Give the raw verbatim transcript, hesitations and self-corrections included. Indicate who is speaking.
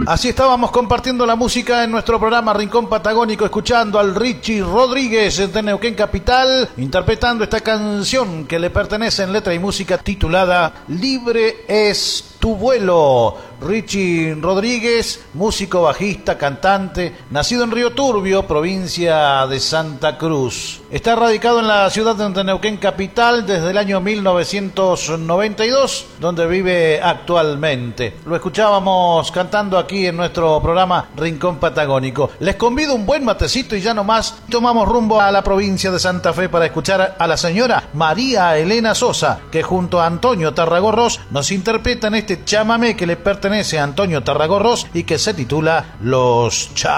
Speaker 1: Así estábamos compartiendo la música en nuestro programa Rincón Patagónico, escuchando al Richie Rodríguez de Neuquén Capital, interpretando esta canción que le pertenece en letra y música titulada Libre es tu vuelo. Richie Rodríguez, músico, bajista, cantante, nacido en Río Turbio, provincia de Santa Cruz. Está radicado en la ciudad de Neuquén Capital desde el año mil novecientos noventa y dos, donde vive actualmente. Lo escuchábamos cantando aquí en nuestro programa Rincón Patagónico. Les convido un buen matecito y ya nomás tomamos rumbo a la provincia de Santa Fe para escuchar a la señora María Elena Sosa, que junto a Antonio Tarragorros nos interpretan este chamamé que le pertenece a Antonio Tarragorros y que se titula Los Cha.